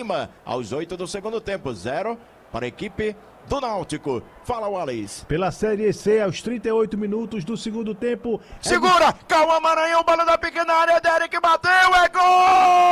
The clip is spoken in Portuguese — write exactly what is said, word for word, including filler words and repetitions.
Lima, aos oito do segundo tempo, zero para a equipe do Náutico. Fala, Wallace. Pela Série C, aos trinta e oito minutos do segundo tempo... Segura! Calma, Maranhão, bola da pequena área, Derek bateu, é gol!